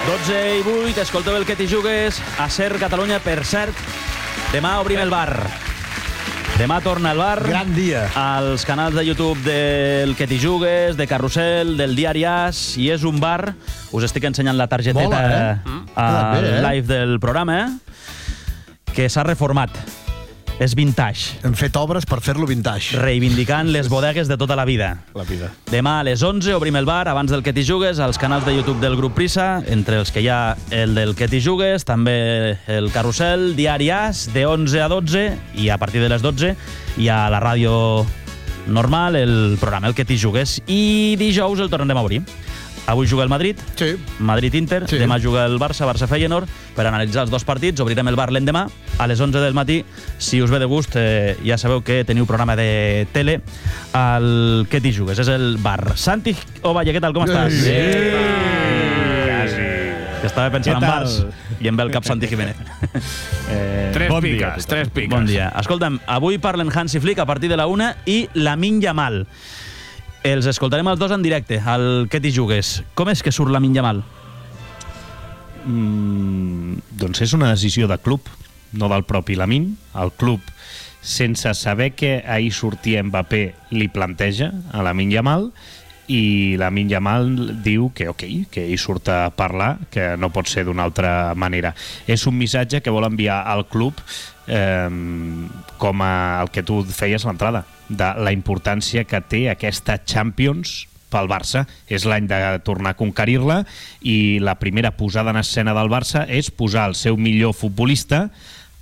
12:08, escolteu el que t'hi jugues a Ser Catalunya. Per cert, demà obrim el bar. Demà torna el bar. Gran dia. Als canals de YouTube del que t'hi jugues, de Carrusel, del Diari As, i és un bar, us estic ensenyant la targeteta al live del programa, que s'ha reformat. És vintage. Hem fet obres per fer-lo vintage. Reivindicant les bodegues de tota la vida. Demà a les 11 obrim el bar, abans del que t'hi jugues, als canals de YouTube del grup Prisa, entre els que hi ha el del que t'hi jugues, també el Carrusel, Diari As, de 11 a 12, i a partir de les 12 hi ha la ràdio normal, el programa El que t'hi jugues, i dijous el tornarem a obrir. Avui juga el Madrid, Madrid-Inter, demà juga el Barça, Barça-Feyenoord. Per analitzar els dos partits obrirem el bar l'endemà a les 11 del matí. Si us ve de gust, ja sabeu que teniu programa de tele al que t'hi jugues, és el bar. Santi Ovalle, què tal, com estàs? Que estava pensant en bars i em ve el cap Santi Jiménez. Tres piques. Bon dia. Escolta'm, avui parlen Hansi Flick a partir de la 1 i Lamine Yamal. Els escoltarem els dos en directe, al que t'hi jugues. Com és que surt Lamine Yamal? Doncs és una decisió de club, no del propi Lamine. El club, sense saber que ahir sortia Mbappé, li planteja a Lamine Yamal, i Lamine Yamal diu que que ell surt a parlar, que no pot ser d'una altra manera. És un missatge que vol enviar al club, com el que tu feies a l'entrada, de la importància que té aquesta Champions pel Barça. És l'any de tornar a conquerir-la, i la primera posada en escena del Barça és posar el seu millor futbolista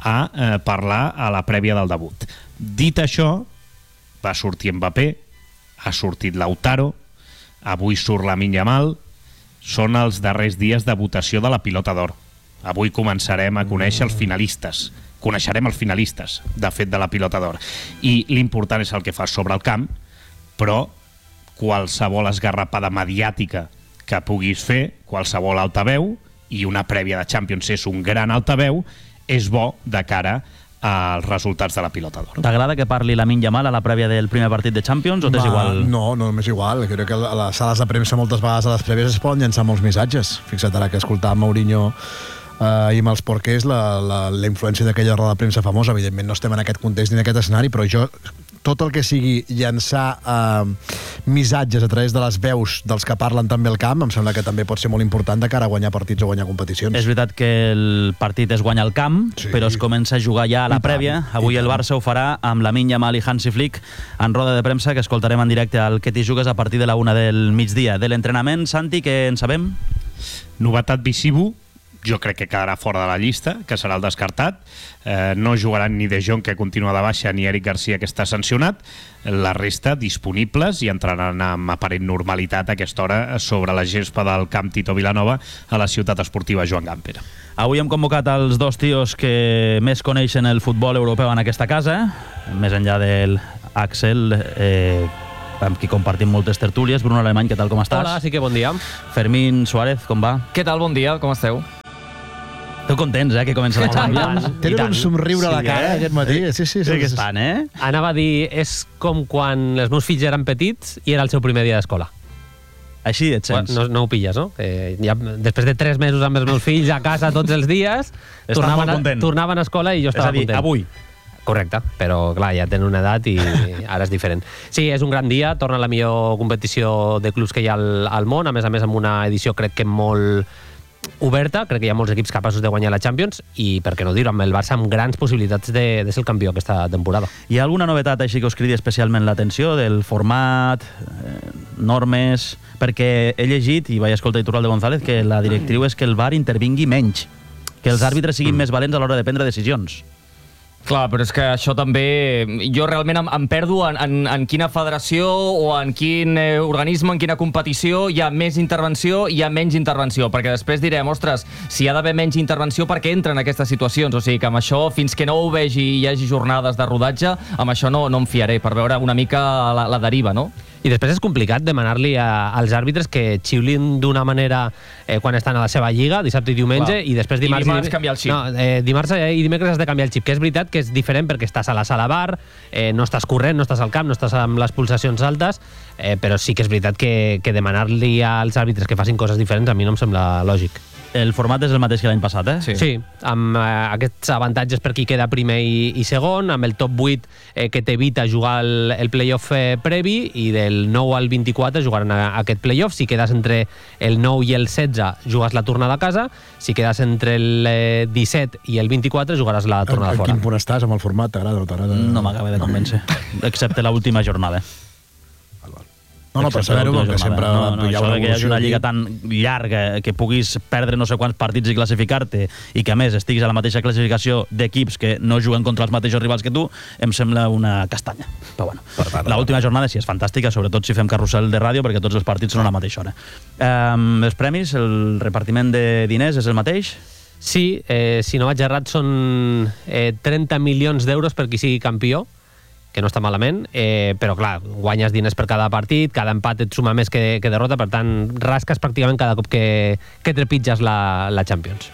a parlar a la prèvia del debut. Dit això, va sortir Mbappé, ha sortit Lautaro, avui surt Lamine Yamal. Són els darrers dies de votació de la Pilota d'Or. Avui començarem a conèixer els finalistes. Coneixerem els finalistes, de fet, de la Pilota d'Or. I l'important és el que fas sobre el camp, però qualsevol esgarrapada mediàtica que puguis fer, qualsevol altaveu, i una prèvia de Champions és un gran altaveu, és bo de cara als resultats de la Pilota d'Or. T'agrada que parli Lamine Yamal a la prèvia del primer partit de Champions o t'és igual? No, m'és igual. Crec que a les sales de premsa moltes vegades a les prèvies es poden llançar molts missatges. Fixa't ara que escoltàvem Mourinho i amb els porquers, la influència d'aquella roda de premsa famosa. Evidentment no estem en aquest context ni en aquest escenari, però jo, tot el que sigui llançar missatges a través de les veus dels que parlen també al camp, em sembla que també pot ser molt important de cara a guanyar partits o guanyar competicions. És veritat que el partit es guanya al camp, però es comença a jugar ja a la prèvia. Avui el Barça ho farà amb Lamine Yamal i Hansi Flick en roda de premsa, que escoltarem en directe al que t'hi jugues a partir de la 1 del migdia. De l'entrenament, Santi, què en sabem? Novetat Visibu, jo crec que quedarà fora de la llista, que serà el descartat. No jugaran ni De Jong, que continua de baixa, ni Eric Garcia, que està sancionat. La resta disponibles i entraran amb aparent normalitat a aquesta hora sobre la gespa del camp Tito Vilanova a la ciutat esportiva Joan Gamper. Avui hem convocat els dos tios que més coneixen el futbol europeu en aquesta casa, més enllà del Axel, amb qui compartim moltes tertúlies. Bruno Alemany, què tal, com estàs? Hola, sí que bon dia. Fermín Suárez, com va? Què tal, bon dia, com esteu? Esteu contents, que comença la Champions? Tenen un somriure a la cara aquest matí. Sí que estan, Anava a dir, és com quan els meus fills eren petits i era el seu primer dia d'escola. Així et sents? No ho pilles, no? Ja, després de 3 mesos amb els meus fills a casa tots els dies, tornaven a escola i jo estava content. És a dir, avui. Correcte, però clar, ja tenen una edat i ara és diferent. Sí, és un gran dia, torna la millor competició de clubs que hi ha al món, a més amb una edició crec que molt oberta, crec que hi ha molts equips capaços de guanyar la Champions i, per què no dir-ho, amb el Barça amb grans possibilitats de ser el campió aquesta temporada. Hi ha alguna novetat així que us cridi especialment l'atenció, del format, normes? Perquè he llegit, i vaig escoltar Iturralde González, que la directriu és que el VAR intervingui menys, que els àrbitres siguin més valents a l'hora de prendre decisions. Clar, però és que això també... Jo realment em perdo en quina federació o en quin organisme, en quina competició hi ha més intervenció i hi ha menys intervenció, perquè després direm, ostres, si hi ha d'haver menys intervenció, per què entren aquestes situacions? O sigui que amb això, fins que no ho vegi i hi hagi jornades de rodatge, amb això no em fiaré, per veure una mica la deriva, no? I després és complicat demanar-li als àrbitres que xiulin d'una manera quan estan a la seva lliga, dissabte i diumenge, i després dimarts canviar el xip. No, dimarts i dimecres has de canviar el xip, que és veritat que és diferent perquè estàs a la sala bar, no estàs corrent, no estàs al camp, no estàs amb les pulsacions altes, però sí que és veritat que demanar-li als àrbitres que facin coses diferents a mi no em sembla lògic. El format és el mateix que l'any passat, eh? Sí, amb aquests avantatges per qui queda primer i segon, amb el top 8 que t'evita jugar el playoff previ, i del 9 al 24 jugaran aquest playoff. Si quedes entre el 9 i el 16 jugues la tornada a casa, si quedes entre el 17 i el 24 jugaràs la tornada fora. En quin punt estàs amb el format? T'agrada o t'agrada? No m'acaba de convèncer, excepte l'última jornada. No, per saber-ho, que sempre hi ha una evolució. Una lliga tan llarga que puguis perdre no sé quants partits i classificar-te, i que a més estiguis a la mateixa classificació d'equips que no juguen contra els mateixos rivals que tu, em sembla una castanya. Però bueno, l'última jornada sí és fantàstica, sobretot si fem carrusel de ràdio, perquè tots els partits són a la mateixa hora. Els premis, el repartiment de diners és el mateix? Sí, si no vaig errat, són 30 milions d'euros per qui sigui campió, que no està malament, però clar, guanyes diners per cada partit, cada empat et suma més que derrota, per tant, rasques pràcticament cada cop que trepitges la Champions.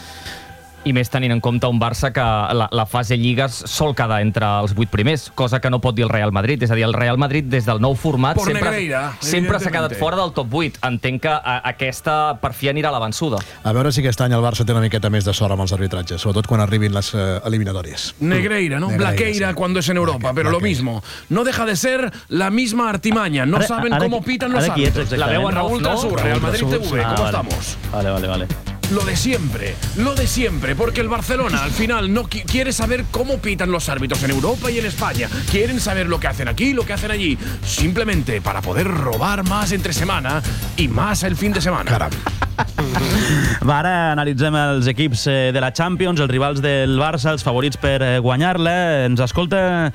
I més tenint en compte un Barça que la fase Lligues sol quedar entre els 8 primers, cosa que no pot dir el Real Madrid. És a dir, el Real Madrid, des del nou format, sempre s'ha quedat fora del top 8. Entenc que aquesta per fi anirà a la vençuda. A veure si aquest any el Barça té una miqueta més de sort amb els arbitratges, sobretot quan arribin les eliminatòries. Negreira, ¿no? Blaqueira cuando es en Europa, pero lo mismo. No deja de ser la misma artimaña. No saben cómo pitan los árbitros. La veu en Raúl Tasur, Real Madrid TV. ¿Cómo estamos? Vale. Lo de siempre, porque el Barcelona al final no quiere saber cómo pitan los árbitros en Europa y en España. Quieren saber lo que hacen aquí, lo que hacen allí, simplemente para poder robar más entre semana y más el fin de semana. Caram. Va, ara analitzem els equips de la Champions, els rivals del Barça, els favorits per guanyar-la. Ens escolta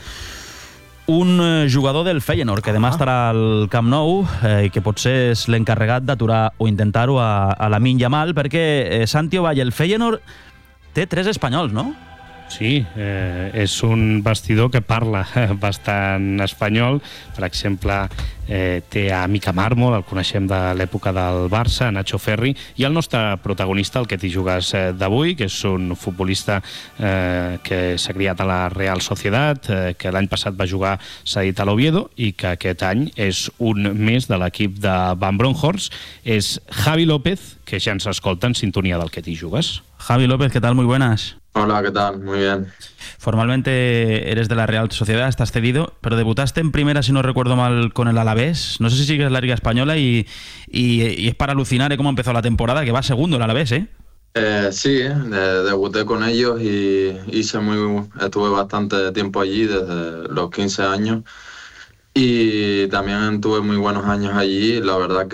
un jugador del Feyenoord que demà estarà al Camp Nou i que potser és l'encarregat d'aturar o intentar-ho a Lamine Yamal, perquè Santi Ovalle, el Feyenoord té 3 espanyols, no? Sí, és un vestidor que parla bastant espanyol. Per exemple, té a Mica Mármol, el coneixem de l'època del Barça, Nacho Ferri, i el nostre protagonista, el que t'hi jugues d'avui, que és un futbolista que s'ha criat a la Real Sociedad, que l'any passat va jugar cedit a l'Oviedo i que aquest any és un més de l'equip de Van Bronckhorst. És Javi López, que ja ens escolta en sintonia del que t'hi jugues. Javi López, ¿qué tal? Muy buenas. Hola, ¿qué tal? Muy bien. Formalmente eres de la Real Sociedad, estás cedido, pero debutaste en primera, si no recuerdo mal, con el Alavés. No sé si sigues la Liga Española y es para alucinar cómo empezó la temporada, que va segundo el Alavés, ¿eh? Sí, debuté con ellos y estuve bastante tiempo allí, desde los 15 años. Y también tuve muy buenos años allí. La verdad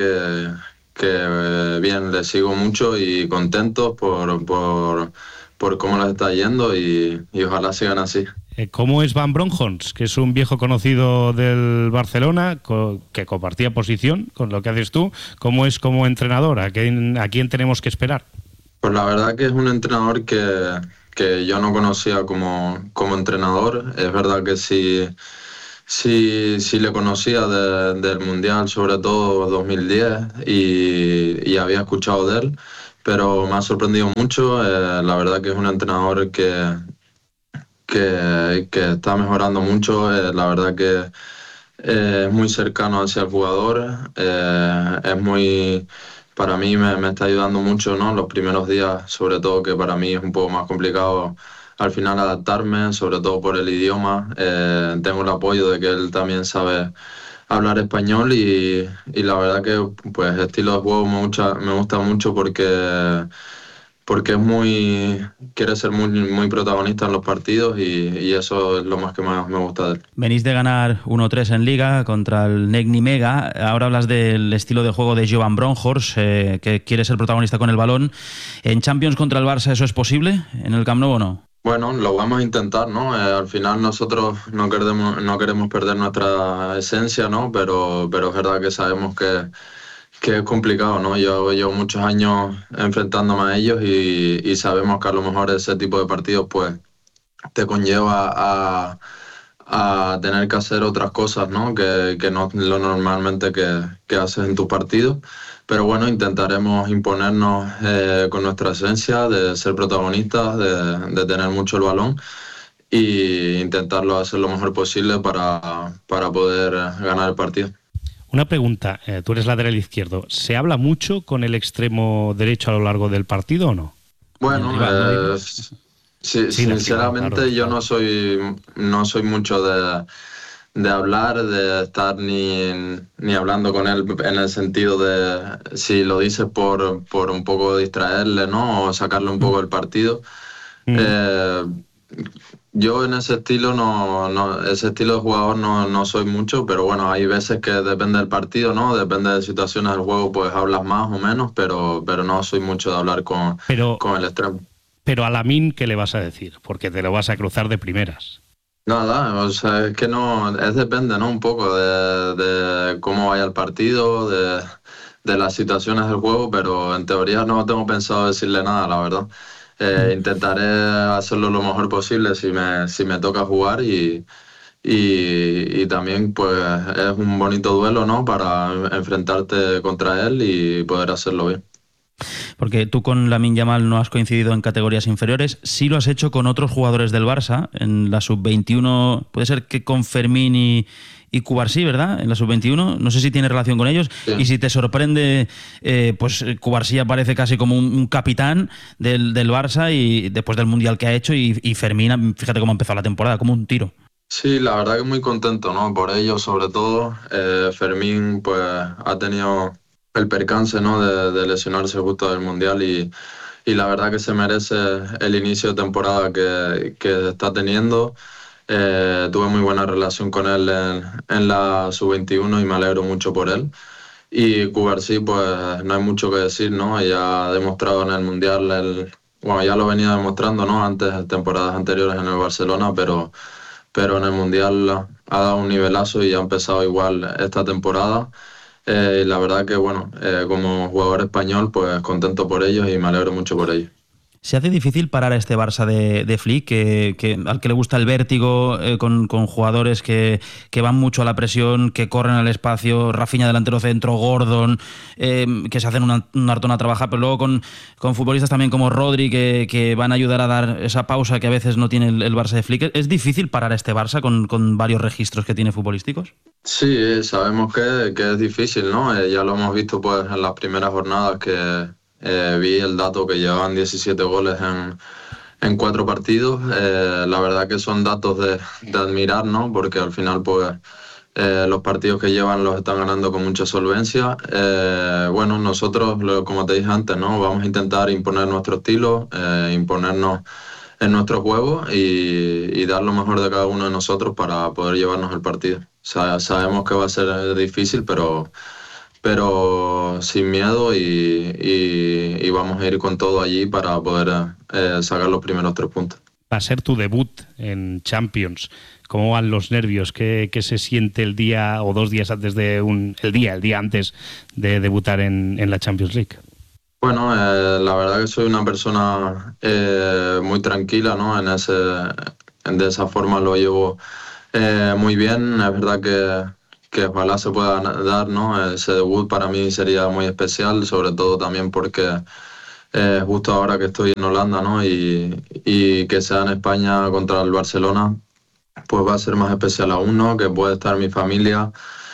que bien, les sigo mucho y contentos por cómo les está yendo y ojalá sigan así. ¿Cómo es Van Bronckhorst, que es un viejo conocido del Barcelona, que compartía posición con lo que haces tú? ¿Cómo es como entrenador? ¿A quién tenemos que esperar? Pues la verdad que es un entrenador que yo no conocía como entrenador. Es verdad que sí le conocía del Mundial, sobre todo 2010, y había escuchado de él. Pero me ha sorprendido mucho. La verdad que es un entrenador que está mejorando mucho. La verdad que es muy cercano hacia el jugador. Para mí me está ayudando mucho, ¿no? Los primeros días, sobre todo, que para mí es un poco más complicado al final adaptarme, sobre todo por el idioma. Tengo el apoyo de que él también sabe hablar español y la verdad que pues estilo de juego me gusta mucho porque quiere ser muy protagonista en los partidos y eso es lo más que más me gusta de él. Venís de ganar 1-3 en Liga contra el Negni Mega. Ahora hablas del estilo de juego de Jovan Bronckhorst, que quiere ser protagonista con el balón. ¿En Champions contra el Barça eso es posible en el Camp Nou o no? Bueno, lo vamos a intentar, ¿no? Al final nosotros no queremos perder nuestra esencia, ¿no? Pero es verdad que sabemos que es complicado, ¿no? Yo llevo muchos años enfrentándome a ellos y sabemos que a lo mejor ese tipo de partidos pues te conlleva a tener que hacer otras cosas, ¿no? Que no lo normalmente que haces en tus partidos. Pero bueno, intentaremos imponernos con nuestra esencia de ser protagonistas, de tener mucho el balón e intentarlo hacer lo mejor posible para poder ganar el partido. Una pregunta, tú eres lateral izquierdo, ¿se habla mucho con el extremo derecho a lo largo del partido o no? Bueno, sinceramente claro. Yo no soy mucho de hablar, de estar ni hablando con él en el sentido de si lo dices por un poco distraerle, ¿no? O sacarle un poco del partido. Yo en ese estilo ese estilo de jugador no soy mucho, pero bueno, hay veces que depende del partido, ¿no? Depende de situaciones del juego, pues hablas más o menos, pero no soy mucho de hablar con el extremo. Pero a Lamine, ¿qué le vas a decir? Porque te lo vas a cruzar de primeras. Nada, o sea, es que depende, ¿no? Un poco de cómo vaya el partido, de las situaciones del juego, pero en teoría no tengo pensado decirle nada, la verdad. Intentaré hacerlo lo mejor posible si me toca jugar y también pues es un bonito duelo, ¿no? Para enfrentarte contra él y poder hacerlo bien. Porque tú con Lamine Yamal no has coincidido en categorías inferiores, sí lo has hecho con otros jugadores del Barça, en la sub-21, puede ser que con Fermín y Cubarsí, ¿verdad? En la sub-21, no sé si tiene relación con ellos, sí. Y si te sorprende, pues Cubarsí aparece casi como un capitán del Barça y después del Mundial que ha hecho y Fermín, fíjate cómo ha empezado la temporada, como un tiro. Sí, la verdad que muy contento, ¿no? Por ello, sobre todo, Fermín pues ha tenido el percance, ¿no? de lesionarse justo del Mundial y la verdad que se merece el inicio de temporada que está teniendo. Tuve muy buena relación con él en la sub-21 y me alegro mucho por él. Y Cubarsí, pues no hay mucho que decir, ¿no? Ya ha demostrado en el Mundial, ya lo venía demostrando, ¿no? Antes, temporadas anteriores en el Barcelona, pero en el Mundial ha dado un nivelazo y ha empezado igual esta temporada. Y la verdad que, bueno, como jugador español, pues contento por ellos y me alegro mucho por ellos. ¿Se hace difícil parar a este Barça de Flick, al que le gusta el vértigo, con jugadores que van mucho a la presión, que corren al espacio, Rafinha delantero centro, Gordon, que se hacen una hartona a trabajar, pero luego con futbolistas también como Rodri, que van a ayudar a dar esa pausa que a veces no tiene el Barça de Flick? ¿Es difícil parar a este Barça con varios registros que tiene futbolísticos? Sí, sabemos que es difícil, ¿no? Ya lo hemos visto pues en las primeras jornadas que... vi el dato que llevaban 17 goles en 4 partidos. La verdad que son datos de admirar, ¿no? Porque al final pues los partidos que llevan los están ganando con mucha solvencia. Bueno, nosotros, como te dije antes, ¿no? Vamos a intentar imponer nuestro estilo, imponernos en nuestro juego y dar lo mejor de cada uno de nosotros para poder llevarnos el partido. O sea, sabemos que va a ser difícil, pero sin miedo y vamos a ir con todo allí para poder sacar los primeros 3 puntos. Va a ser tu debut en Champions. ¿Cómo van los nervios? ¿Qué se siente el día o 2 días antes el día antes de debutar en la Champions League? Bueno, la verdad que soy una persona muy tranquila, ¿no? De esa forma lo llevo muy bien. Es verdad que ojalá se pueda dar, ¿no? Ese debut para mí sería muy especial, sobre todo también porque justo ahora que estoy en Holanda, ¿no? Y que sea en España contra el Barcelona, pues va a ser más especial aún, ¿no? Que puede estar mi familia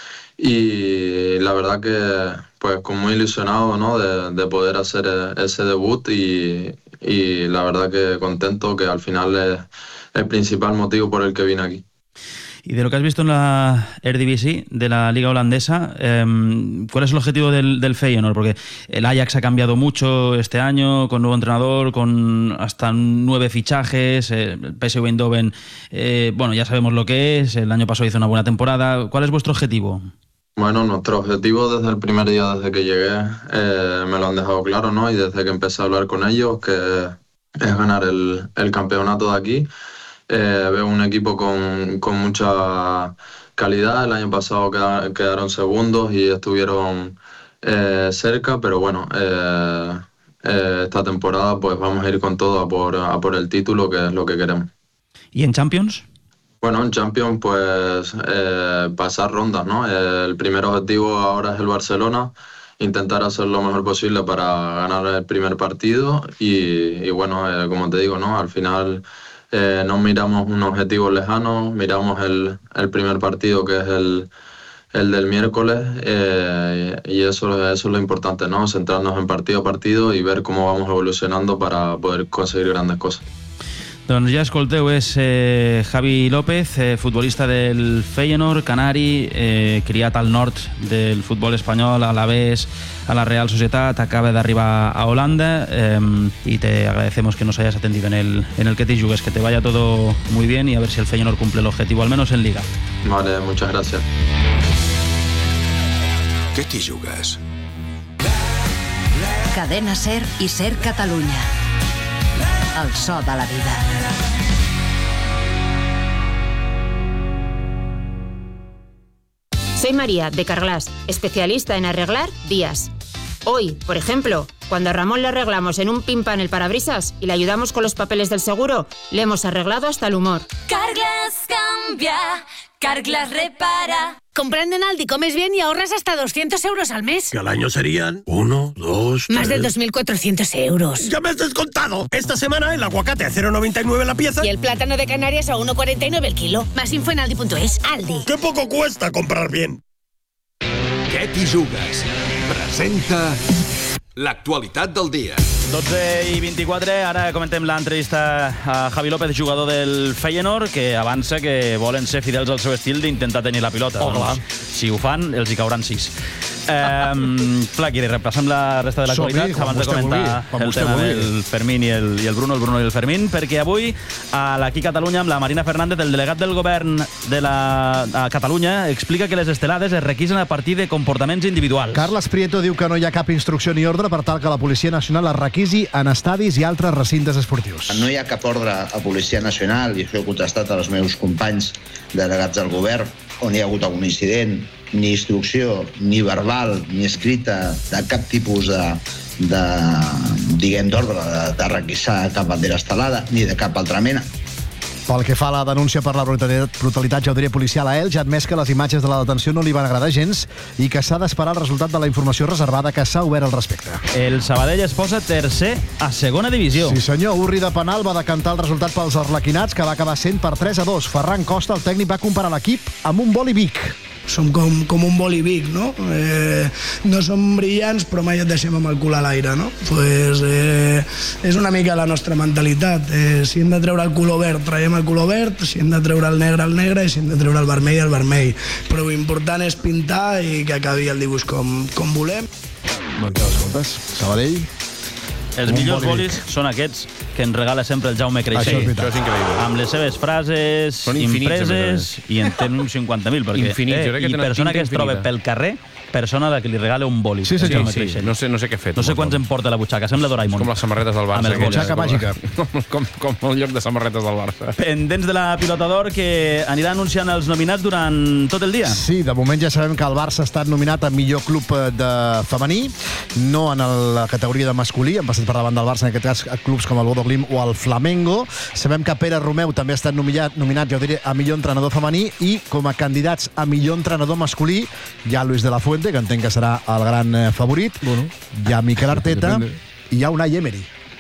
y la verdad que pues con muy ilusionado, ¿no? de poder hacer ese debut y la verdad que contento, que al final es el principal motivo por el que vine aquí. Y de lo que has visto en la Eredivisie, de la Liga Holandesa, ¿cuál es el objetivo del Feyenoord? Porque el Ajax ha cambiado mucho este año, con nuevo entrenador, con hasta 9 fichajes, el PSV Eindhoven, bueno, ya sabemos lo que es, el año pasado hizo una buena temporada. ¿Cuál es vuestro objetivo? Bueno, nuestro objetivo desde el primer día, desde que llegué, me lo han dejado claro, ¿no? Y desde que empecé a hablar con ellos, que es ganar el campeonato de aquí. Veo un equipo con mucha calidad. El año pasado quedaron segundos y estuvieron cerca, pero bueno, esta temporada pues vamos a ir con todo a por el título, que es lo que queremos. ¿Y en Champions? Bueno, en Champions pues pasar rondas, ¿no? El primer objetivo ahora es el Barcelona, intentar hacer lo mejor posible para ganar el primer partido y bueno, como te digo, ¿no? Al final no miramos un objetivo lejano, miramos el primer partido, que es el del miércoles, y eso es lo importante, ¿no? Centrarnos en partido a partido y ver cómo vamos evolucionando para poder conseguir grandes cosas. Doncs ja escolteu, és Javi López, futbolista del Feyenoord, canari, criat al nord del futbol espanyol, a l'Alavés, a la Real Sociedad, acaba de arribar a Holanda, y te agradecemos que nos hayas atendido en el Que T'hi Jugues, que te vaya todo muy bien y a ver si el Feyenoord cumple el objetivo, al menos en Liga. Vale, muchas gracias. Que T'hi Jugues? Cadena SER i SER Catalunya. El so de la vida. Soy María, de Carglass, especialista en arreglar vías. Hoy, por ejemplo, cuando a Ramón le arreglamos en un pin-pan el parabrisas y le ayudamos con los papeles del seguro, le hemos arreglado hasta el humor. Carglass cambia, Carglass repara. Comprando en Aldi comes bien y ahorras hasta 200 euros al mes. Que al año serían 1, 2, 3... Más de 2.400 euros. ¡Ya me has descontado! Esta semana el aguacate a 0,99 la pieza. Y el plátano de Canarias a 1,49 el kilo. Más info en aldi.es. Aldi. ¡Qué poco cuesta comprar bien! Que T'hi Jugues? Presenta l'actualitat del dia. 12:24, ara comentem l'entrevista a Javi López, jugador del Feyenoord, que avança que volen ser fidels al seu estil d'intentar tenir la pilota. Doncs, si ho fan, els hi cauran 6. Flaquiri, repassem la resta de l'actualitat abans de comentar el tema del Fermín i el Bruno i el Fermín, perquè avui a l'Aquí Catalunya amb la Marina Fernández, el delegat del govern a Catalunya, explica que les estelades es requisen a partir de comportaments individuals. Carles Prieto diu que no hi ha cap instrucció ni ordre per tal que la Policia Nacional es requisi en estadis i altres recintes esportius. No hi ha cap ordre a Policia Nacional, i això he contestat als meus companys delegats del govern, on hi ha hagut algun incident, ni instrucció, ni verbal, ni escrita, de cap tipus d'ordre de requisar cap bandera estelada, ni de cap altra mena. Pel que fa a la denúncia per la brutalitat, ja ho diria, policial a Elx, ha admès que les imatges de la detenció no li van agradar gens i que s'ha d'esperar el resultat de la informació reservada que s'ha obert al respecte. El Sabadell es posa tercer a segona divisió. Sí senyor, Urri de penal va decantar el resultat pels arlequinats, que va acabar sent per 3-2. Ferran Costa, el tècnic, va comparar l'equip amb un Boli Vic. Som com un Boli Vic, no? No som brillants, però mai et deixem amb el cul a l'aire, no? Pues, és una mica la nostra mentalitat. Si hem de treure el color verd, traiem el color verd, si hem de treure el negre, i si hem de treure el vermell. Però l'important és pintar i que acabi el dibuix com volem. Doncs ja escoltes, Sabadell... Els millors bolis són aquests que ens regala sempre el Jaume Creixell. Això és increïble. Amb les seves frases impreses i en tenen uns 50.000. Perquè, i persona que es troba pel carrer, persona a la que li regala un boli. Sí. No sé què ha fet. No sé quants em porta la butxaca, sembla Doraemon. Com les samarretes del Barça. La butxaca màgica. Com el lloc de samarretes del Barça. Pendents de la Pilota d'Or, que anirà anunciant els nominats durant tot el dia. Sí, de moment ja sabem que el Barça ha estat nominat a millor club de femení, no en la categoria de masculí, han passat per davant del Barça, en aquest cas, a clubs com el Bodo Glimt o el Flamengo. Sabem que Pere Romeu també ha estat nominat, ja ho diré, a millor entrenador femení, i com a candidats a millor entrenador masculí hi ha Luis de la Fuente, que entenc que serà el gran favorit, hi ha Mikel Arteta i hi ha Unai Emery.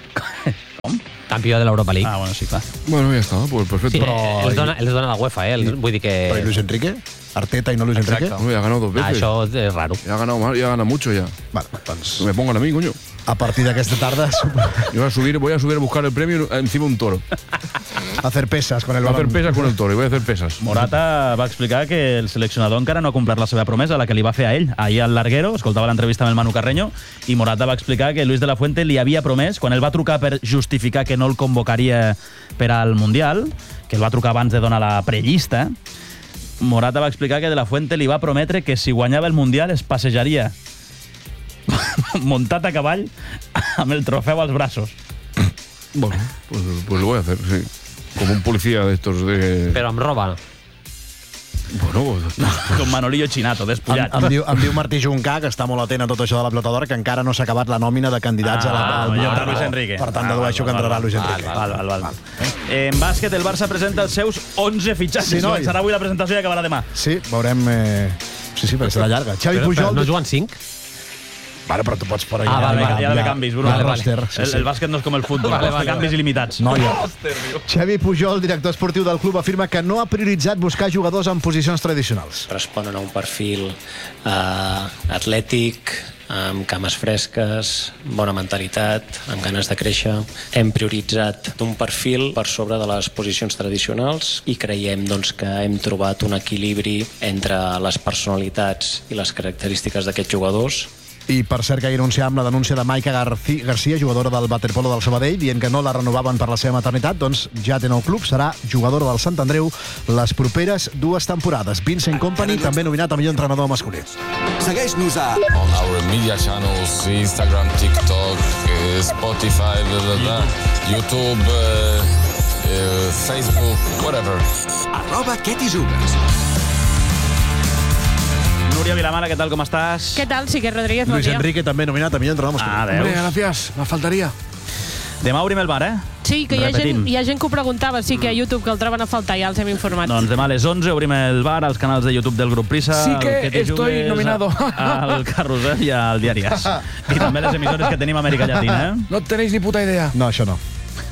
Com? Campió de l'Europa League. Ah, bueno, sí, clar. Bueno, ja està, pues perfecte. Sí, els dona la UEFA, vull dir que... Però i Luis Enrique? Arteta y no Luis Enrique. Ya ha ganado 2 veces. Això és raro. Ya ha ganado mal, ya gana mucho ya. Vale, doncs... Que me pongan a mí, coño. A partir d'aquesta tarda... Yo voy a subir a buscar el premio encima un toro. A hacer pesas con el balón. balón. A hacer pesas con el toro, y voy a hacer pesas. Morata va explicar que el seleccionador encara no ha complert la seva promesa, la que li va fer a ell. Ahir al Larguero, escoltava l'entrevista amb el Manu Carreño, i Morata va explicar que Luis de la Fuente li havia promès, quan ell va trucar per justificar que no el convocaria per al Mundial, que el va trucar abans de donar la prellista, Morata va explicar que de la Fuente li va prometre que si guanyava el Mundial es passejaria montat a cavall amb el trofeu als braços. Bueno, pues lo voy a hacer, sí. Como un policía de estos de... Però amb roba. Bueno, com Manolillo Chinato, despullat. Em diu Martí Juncà, que està molt atent a tot això de la Pilota d'Or, que encara no s'ha acabat la nòmina de candidats al Luis Enrique. Per tant, dedueixo que entrarà Luis Enrique. Val. En bàsquet, el Barça presenta els seus 11 fitxatges. Serà avui la presentació i acabarà demà. Sí, veurem... Sí, perquè serà llarga. Xavi Pujol... No juguen 5? Vale, però tu pots posar ja de canvis, Bruno. El bàsquet no és com el futbol, de canvis il·limitats. No, ja. Xavi Pujol, director esportiu del club, afirma que no ha prioritzat buscar jugadors en posicions tradicionals. Responen a un perfil atlètic, amb cames fresques, bona mentalitat, amb ganes de créixer. Hem prioritzat un perfil per sobre de les posicions tradicionals i creiem que hem trobat un equilibri entre les personalitats i les característiques d'aquests jugadors. I per cert que ahir anunciàvem la denúncia de Maika García, jugadora del waterpolo del Sabadell, dient que no la renovaven per la seva maternitat, doncs ja té nou club, serà jugadora del Sant Andreu les properes 2 temporades. Vincent Kompany, també nominat a millor entrenador masculí. Segueix-nos on our media channels, Instagram, TikTok, Spotify, YouTube, Facebook, whatever. @QueTiJugues. Núria Vilamala, què tal, com estàs? ¿Qué tal, Sique Rodríguez? Luis Enrique també nominat a millor entrenador masculí. Hombre, gracias, me faltaría. Demà obrim el bar, eh? Sí, que hi ha gent que ho preguntava, sí que a YouTube que el troben a faltar, ja els hem informat. Doncs demà a les 11 obrim el bar als canals de YouTube del Grup Prisa. Sí que estoy nominado. Al Carrusel i al Diari As. I també les emissores que tenim a Amèrica Llatina, eh? No tenéis ni puta idea. No, això no.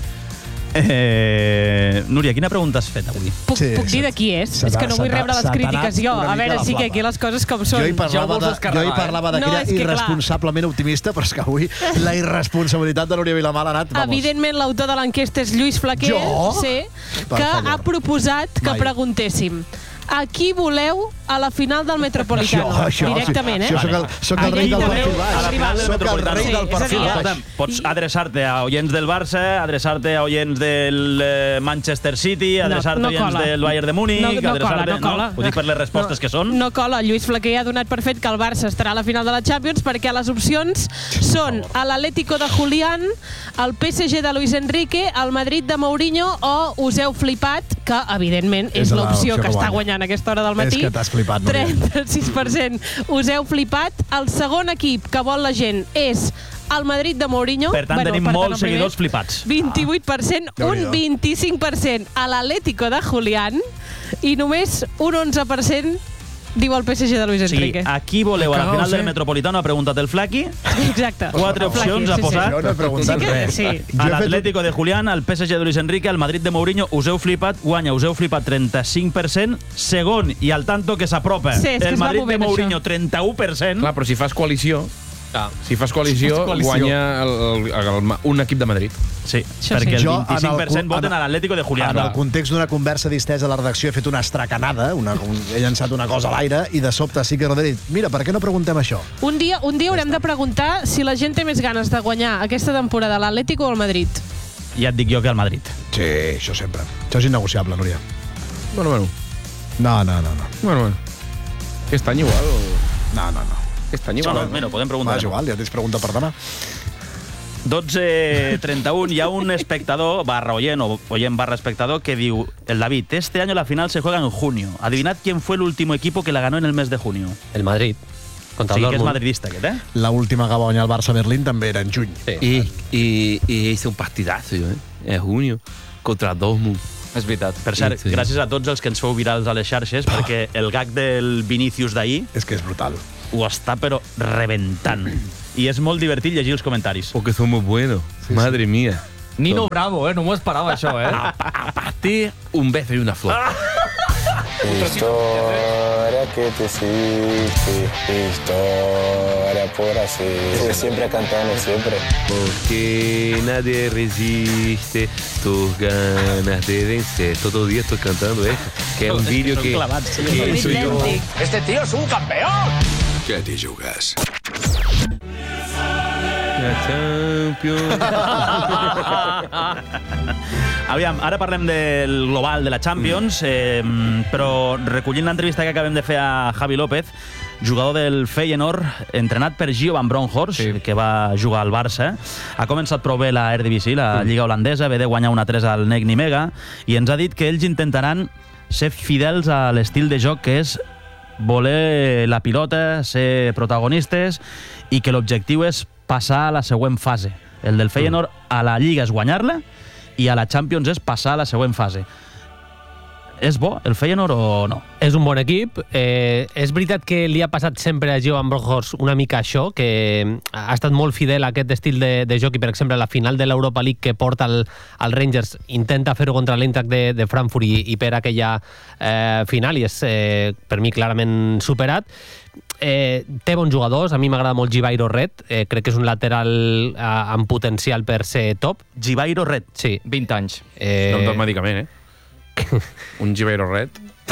Núria, quina pregunta has fet avui? Puc dir de qui és? És que no vull rebre les crítiques jo. A veure, sí que aquí les coses com són. Jo hi parlava d'aquella irresponsablement optimista, però és que avui la irresponsabilitat de Núria Vilamala ha anat... Evidentment, l'autor de l'enquesta és Lluís Flaquer, que ha proposat que preguntéssim a qui voleu a la final del Metropolitano. Directament, eh? Soc el rei del perfil baix. A la final del Metropolitano. Soc el rei del perfil baix. Pots adreçar-te a oients del Barça, adreçar-te a oients del Manchester City, adreçar-te a oients del Bayern de Múnich, adreçar-te... No, ho dic per les respostes que són. No cola. Lluís Flaquer ha donat per fet que el Barça estarà a la final de la Champions perquè les opcions són l'Atlético de Julián, el PSG de Luis Enrique, el Madrid de Mourinho o us heu flipat, que evidentment és l'opció que està guanyant a aquesta hora del matí. És que t'has flipat, 36% us heu flipat. El segon equip que vol la gent és el Madrid de Mourinho. Per tant, tenim molts seguidors flipats. 28%, un 25% a l'Atlético de Julián i només un 11% diu el PSG de Luis Enrique. Sí, a qui voleu a la final del Metropolitano, ha preguntat el Flaqui. Exacte. 4 opcions ha posat. Jo no he preguntat res. A l'Atlético de Julián, al PSG de Luis Enrique, al Madrid de Mourinho, us heu flipat, guanya, us heu flipat 35%, segon i al tanto que s'apropa. El Madrid de Mourinho, 31%. Clar, però si fas coalició, guanya un equip de Madrid. Sí, perquè el 25% voten a l'Atlético de Julián. En el context d'una conversa distesa a la redacció he fet una estracanada, he llançat una cosa a l'aire i de sobte sí que Rodríguez, mira, per què no preguntem això? Un dia haurem de preguntar si la gent té més ganes de guanyar aquesta temporada l'Atlético o el Madrid. Ja et dic jo que el Madrid. Sí, això sempre. Això és innegociable, Núria. Bueno. No. Bueno. Aquest any igual. No. Aquest any igual. Bueno, podem preguntar. És igual, ja tens pregunta per demà. 12:31, hi ha un espectador, /oient o oient /espectador, que diu, el David, este año la final se juega en junio. Adivinad quién fue el último equipo que la ganó en el mes de junio. El Madrid. Contra el Sí, que és Dortmund. madridista, aquest, eh? La última que va guanyar el Barça Berlín també era en juny. Sí. Y hice un partidazo, en junio, contra Dortmund. És veritat. Per cert, gràcies a tots els que ens feu virals a les xarxes, perquè el gag del Vinícius d'ahir... És que és brutal. Ho està, però, reventant. I és molt divertit llegir els comentaris. Porque somos buenos. Madre mía. Nino Bravo, no m'ho esperava, això, A partir un beso y una flor. Historia que te hiciste, historia por así. Siempre cantando, siempre. Porque nadie resiste tus ganas de vencer. Todo el día estoy cantando esto. Que es un vídeo que soy yo. Este tío es un campeón. QueTiJugues. Aviam, ara parlem del global de la Champions, però recollint l'entrevista que acabem de fer a Javi López, jugador del Feyenoord, entrenat per Gio van Bronckhorst, que va jugar al Barça, ha començat prou bé la Eredivisie, la Lliga holandesa, ve de guanyar 1-3 al NEC Nimega, i ens ha dit que ells intentaran ser fidels a l'estil de joc que és voler la pilota, ser protagonistes, i que l'objectiu és passar a la següent fase. El del Feyenoord a la Lliga és guanyar-la i a la Champions és passar a la següent fase. és bo el Feyenoord o no? És un bon equip. És veritat que li ha passat sempre a Johan Bronckhorst una mica això, que ha estat molt fidel a aquest estil de joc i, per exemple, la final de l'Europa League que porta el Rangers intenta fer-ho contra l'Eintracht de Frankfurt i per aquella final, i és per mi clarament superat. Té bons jugadors, a mi m'agrada molt Givairo Red, crec que és un lateral amb potencial per ser top. Givairo Red? Sí. 20 anys. No em tot medicament, Un Givairo Red.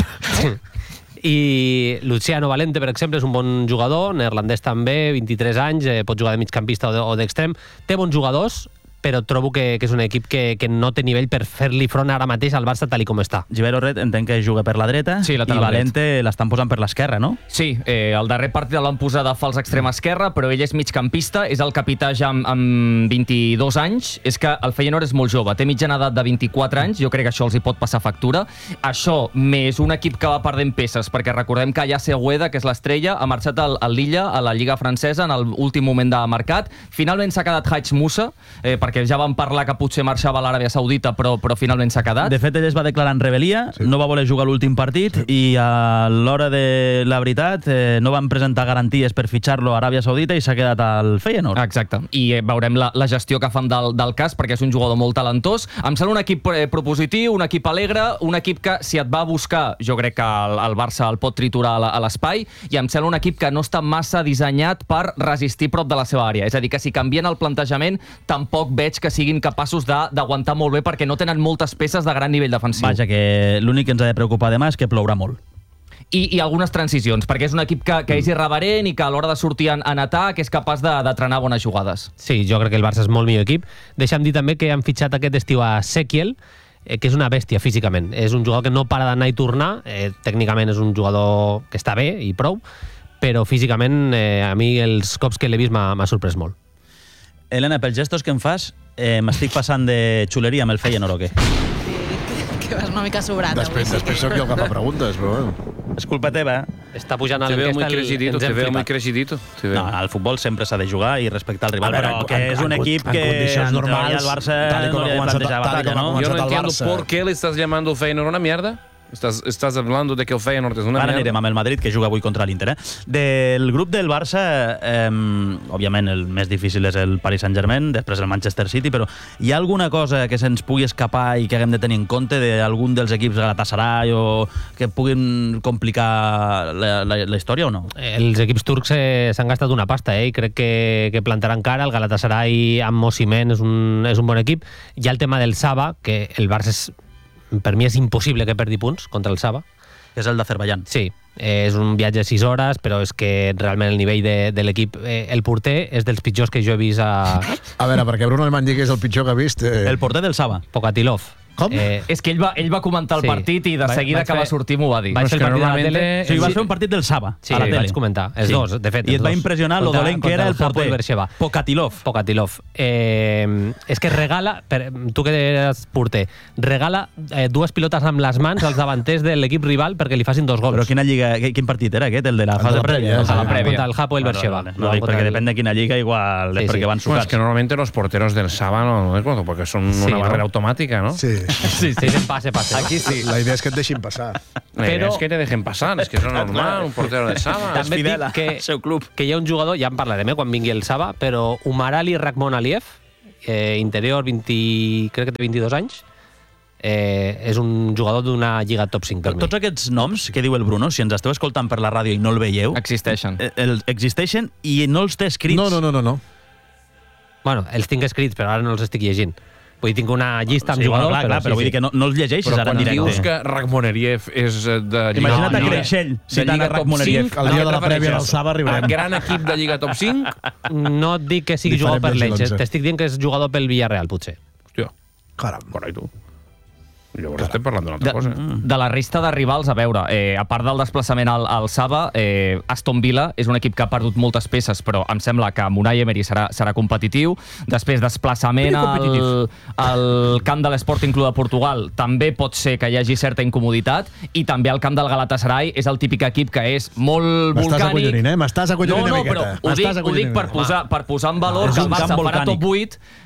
I Luciano Valente, per exemple, és un bon jugador, neerlandès també, 23 anys, pot jugar de migcampista o d'extrem. Té bons jugadors, però trobo que és un equip que no té nivell per fer-li front ara mateix al Barça tal com està. Givairo Red entenc que juga per la dreta, sí, i Valente l'estan posant per l'esquerra, no? Sí, el darrer partit l'han posat de fals extrem esquerra, però ell és migcampista, és el capità ja amb 22 anys. És que el Feyenoord és molt jove, té mitjana edat de 24 anys, jo crec que això els hi pot passar factura. Això, més un equip que va perdent peces, perquè recordem que Yacer Gueda, que és l'estrella, ha marxat al Lilla, a la Lliga francesa, en l'últim moment de mercat. Finalment s'ha quedat Hadj Moussa, perquè ja vam parlar que potser marxava a l'Aràbia Saudita, però finalment s'ha quedat. De fet, ell es va declarar en rebel·lia, no va voler jugar l'últim partit, i a l'hora de la veritat no van presentar garanties per fitxar-lo a Aràbia Saudita i s'ha quedat al Feyenoord. Exacte, i veurem la gestió que fan del cas, perquè és un jugador molt talentós. Em sembla un equip propositiu, un equip alegre, un equip que, si et va a buscar, jo crec que el Barça el pot triturar a l'espai, i em sembla un equip que no està massa dissenyat per resistir prop de la seva àrea. És a dir, que si canvien el plantejament, tampoc veig que siguin capaços d'aguantar molt bé, perquè no tenen moltes peces de gran nivell defensiu. Vaja, que l'únic que ens ha de preocupar demà és que plourà molt. I algunes transicions, perquè és un equip que és irreverent i que a l'hora de sortir en atac és capaç de trenar bones jugades. Sí, jo crec que el Barça és molt millor equip. Deixa'm dir també que han fitxat aquest estiu a Sekiel, que és una bèstia físicament. És un jugador que no para d'anar i tornar, tècnicament és un jugador que està bé i prou, però físicament a mi els cops que l'he vist m'ha sorprès molt. Helena, pels gestos que em fas, m'estic passant de xuleria amb el Feyenoord o què? Que vas una mica sobrat. Després sóc jo el que fa preguntes, però bueno. És culpa teva. Està pujant a l'enquesta. Te veo muy crecidito. No, al futbol sempre s'ha de jugar i respectar el rival, però que és un equip que en teoria el Barça no li ha de plantejar batalla, ¿no? Yo no entiendo por qué le estás llamando Feyenoord una mierda. Estás hablando de que el Feyenoord és una mierda. Ara anirem amb el Madrid, que juga avui contra l'Inter. Del grup del Barça, òbviament el més difícil és el Paris Saint-Germain, després el Manchester City, però hi ha alguna cosa que se'ns pugui escapar i que haguem de tenir en compte d'algun dels equips Galatasaray o que puguin complicar la història o no? Els equips turcs s'han gastat una pasta, i crec que plantaran cara. El Galatasaray amb Osimhen és un bon equip. Hi ha el tema del Saba, que el Barça per mi és impossible que perdi punts contra el Saba. És el d'Azerbaiyán. Sí, és un viatge de 6 hores, però és que realment el nivell de l'equip... El porter és dels pitjors que jo he vist a... A veure, perquè Bruno Alemany digui que és el pitjor que ha vist... El porter del Saba. Pokatilov. Com? És que ell va comentar el partit i de seguida que va sortir m'ho va dir. Vaig fer el partit a la tele... Sí, vas fer un partit del Saba, a la tele. Vaig comentar, els dos, de fet. I et va impressionar lo dolent que era el porter. Pokatilov. És que regala, tu que eres porter, regala dues pilotes amb les mans als davanters de l'equip rival perquè li facin 2 gols. Però quina lliga, quin partit era aquest? El de la fase prèvia? Contra el Hapoel Beersheva. No, perquè depèn de quina lliga, igual és perquè van sucats. Es que normalmente los porteros del Saba no es porque son una barrera automática, ¿no? Sí. Sí, pase. Aquí sí. La idea és que et deixin passar. La idea és que te dejen passar, és que és normal, un portero del Saba. També et dic que hi ha un jugador, ja en parlarem quan vingui el Saba, però Umarali Rakhmonaliev, interior, crec que té 22 anys, és un jugador d'una lliga top 5 per mi. Tots aquests noms que diu el Bruno, si ens esteu escoltant per la ràdio i no el veieu... Existeixen. Existeixen i no els té escrits. No. Bueno, els tinc escrits, però ara no els estic llegint. Vull dir, tinc una llista amb jugadors, però vull dir que no els llegeixis ara en directe. Però quan dius que Rakhmonaliev és de Lliga... Imagina't a Creixell citant a Rakhmonaliev. El dia de la prèvia del Saba arribarem. Gran equip de Lliga top 5? No et dic que sigui jugador per l'Elche, t'estic dient que és jugador pel Villarreal, potser. Hòstia, caram, correcte. Llavors estem parlant d'una altra cosa. De la resta de rivals, a veure, a part del desplaçament al Saba, Aston Villa és un equip que ha perdut moltes peces, però em sembla que Unai Emery serà competitiu. Després, desplaçament al camp de l'Sporting Club de Portugal, també pot ser que hi hagi certa incomoditat, i també al camp del Galatasaray és el típic equip que és molt volcànic. M'estàs acollonint una miqueta. No, però ho dic per posar en valor que el Barça farà top 8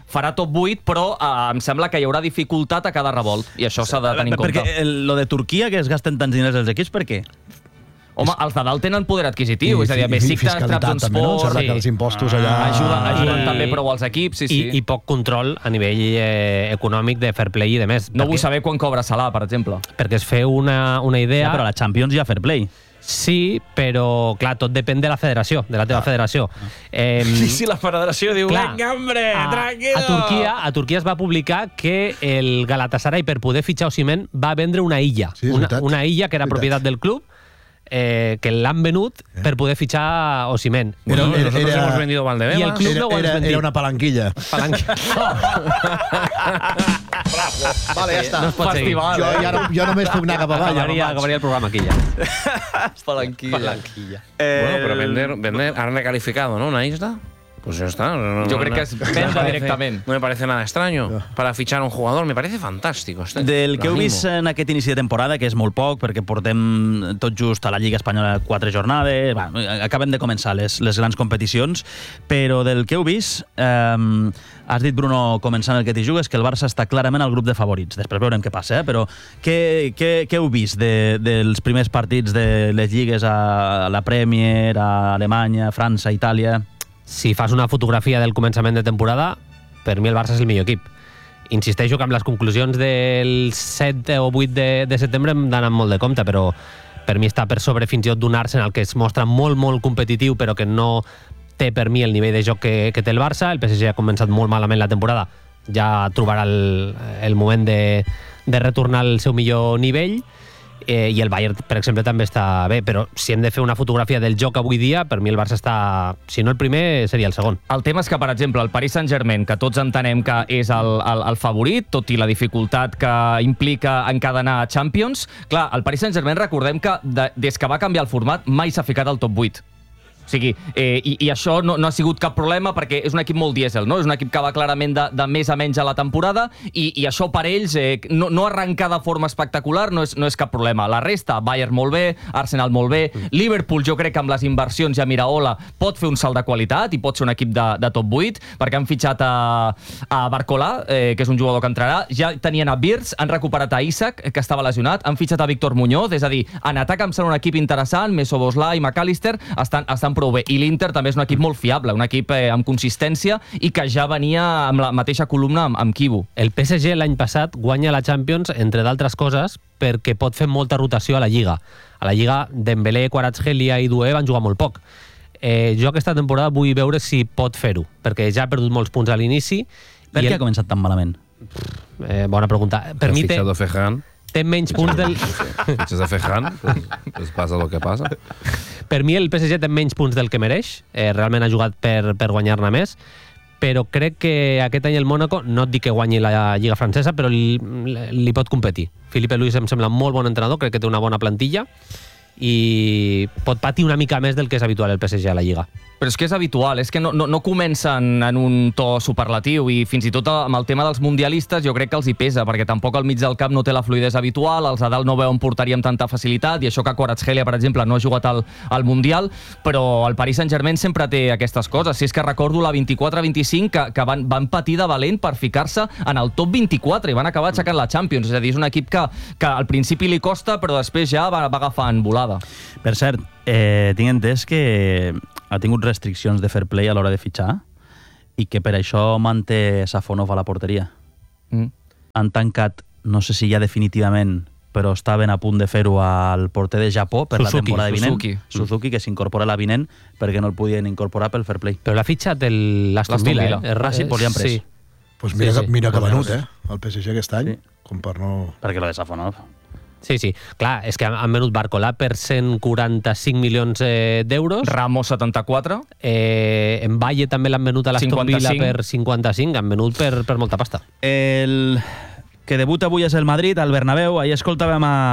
farà top 8, però em sembla que hi haurà dificultat a cada revolt, i això s'ha de tenir en compte. Perquè lo de Turquia, que es gasten tants diners els equips, per què? Home, els de dalt tenen poder adquisitiu, és a dir, Besiktas, Trabzonspor... Sembla que els impostos allà... Ajuden també prou als equips, sí. I poc control a nivell econòmic de fair play i de més. No vull saber quan cobra Salah, per exemple. Perquè es feu una idea... Però a la Champions hi ha fair play. Sí, però, clar, tot depèn de la federació, de la teva federació. I si la federació diu, clar, venga, hombre, tranquilo! A Turquia es va publicar que el Galatasaray, per poder fitxar Osimhen, va vendre una illa. Sí, una illa que era propietat del club, que l'han venut per poder fitxar Osimhen. Nosotros hemos vendido Valdebebas. Y el club no ho has vendit. Era una palanquilla. Vale, ja està. No es pot seguir. Jo només puc anar cap avall. Acabaria el programa aquí ja. Palanquilla. Bueno, pero vender, han recalificado, ¿no? Una isla. Pues ya está. Yo creo que es venda directamente. No me parece nada extraño. Para fichar un jugador, me parece fantástico. Del que heu vist en aquest inici de temporada, que és molt poc, perquè portem tot just a la Lliga Espanyola 4 jornades, acaben de començar les grans competicions, però del que heu vist, has dit, Bruno, començant el que t'hi jugues, que el Barça està clarament al grup de favorits. Després veurem què passa, però què heu vist dels primers partits de les lligues a la Premier, a Alemanya, França, Itàlia? Si fas una fotografia del començament de temporada, per mi el Barça és el millor equip. Insisteixo que amb les conclusions del 7 o 8 de setembre hem d'anar molt de compte, però per mi està per sobre fins i tot d'un Arsenal que es mostra molt, molt competitiu, però que no té per mi el nivell de joc que té el Barça. El PSG ha començat molt malament la temporada, ja trobarà el moment de retornar al seu millor nivell. I el Bayern, per exemple, també està bé, però si hem de fer una fotografia del joc avui dia, per mi el Barça està, si no el primer, seria el segon. El tema és que, per exemple, el Paris Saint-Germain, que tots entenem que és el favorit, tot i la dificultat que implica encadenar a Champions, clar, el Paris Saint-Germain, recordem que des que va canviar el format mai s'ha ficat al top 8. O sigui, i això no ha sigut cap problema perquè és un equip molt dièsel, no? És un equip que va clarament de més a menys a la temporada i això per ells no arrencar de forma espectacular no és cap problema. La resta, Bayern molt bé, Arsenal molt bé, Liverpool jo crec que amb les inversions ja Miraola pot fer un salt de qualitat i pot ser un equip de top 8 perquè han fitxat a Barcola, que és un jugador que entrarà, ja tenien a Wirtz, han recuperat a Isaac, que estava lesionat, han fitxat a Víctor Muñoz, és a dir, en atac em sembla un equip interessant, Mesoboslai i McAllister estan prou bé. I l'Inter també és un equip molt fiable, un equip amb consistència i que ja venia amb la mateixa columna amb Kibu. El PSG l'any passat guanya la Champions, entre d'altres coses, perquè pot fer molta rotació a la Lliga. A la Lliga, Dembélé, Kvaratskhelia i Doué van jugar molt poc. Jo aquesta temporada vull veure si pot fer-ho, perquè ja ha perdut molts punts a l'inici. Per què ha començat tan malament? Bona pregunta. Per mi té menys punts del... Fitxes a Fejan, pues passa el que passa. Per mi el PSG té menys punts del que mereix, realment ha jugat per guanyar-ne més, però crec que aquest any el Mónaco, no et dic que guanyi la Lliga francesa, però li pot competir. Philippe Luis em sembla un molt bon entrenador, crec que té una bona plantilla i pot patir una mica més del que és habitual el PSG a la Lliga. Però és que és habitual, és que no comencen en un to superlatiu i fins i tot amb el tema dels mundialistes jo crec que els hi pesa, perquè tampoc al mig del camp no té la fluidesa habitual, els a dalt no veuen porteria amb tanta facilitat i això que Kvaratskhelia, per exemple, no ha jugat al Mundial, però el Paris Saint-Germain sempre té aquestes coses. Si és que recordo la 24-25 que van patir de valent per ficar-se en el top 24 i van acabar aixecant la Champions, és a dir, és un equip que al principi li costa però després ja va agafant volada. Per cert, tinc entès que ha tingut restriccions de fair play a l'hora de fitxar i que per això manté Safonov a la porteria. Han tancat, no sé si ja definitivament, però estaven a punt de fer-ho al porter de Japó per la temporada vinent. Suzuki, que s'incorpora la vinent perquè no el podien incorporar pel fair play. Però l'ha fitxat l'Aston Villa. Sí, doncs li han pres. Pues mira que venut, el PSG aquest any, com per no... Perquè lo de Safonov... Sí, clar, és que han venut Barcola per 145 milions d'euros. Ramos 74. En Valle també l'han venut a l'Aston Villa per 55. Han venut per molta pasta. El que debuta avui és el Madrid, al Bernabéu. Ahir escoltàvem a